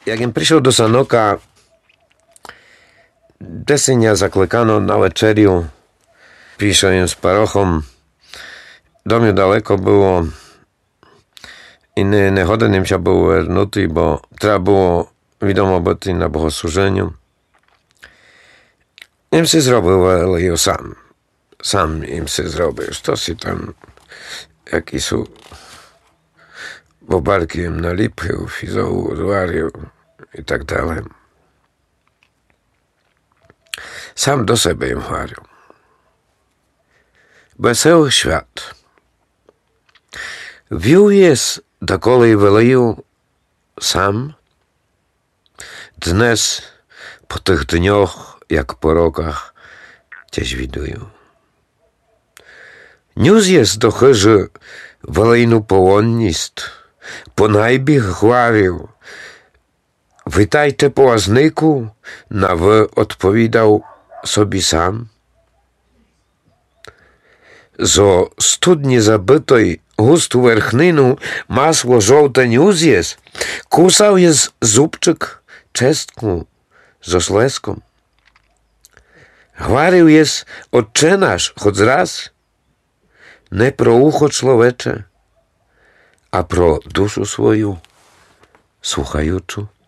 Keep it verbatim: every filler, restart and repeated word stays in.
Jakim prišiel do Sanoka, desenia zaklekano na večeriu, píšel im s parochom. Do mňa daleko było i nie, nie chodením się był wernutý, bo trzeba było wiadomo byty na bogosłużeniu. Im si zrobił, ale jo sam. Sam im si zrobił. To si tam, jaki sú bobarki im nalipil, fizovu, zváril i tak dále. Sam do sebe im hovoril. Wesoły świat. Wił jest, dokoli велів сам. Dnes, po tych dniach, jak po rokach, Cię widuję. News jest do chyży велейну полонність, по найбіг говорив. Витайте полазнику, на ви odpovídał собі сам. Zo studnie zabitej gustу верхнину масло żółte news jest. Kusał jest zupczyk czestku zo sleską. Говорив jest Отче наш choć raz, не про ухо człowiecze, a pro duшу свою słuchajuczu.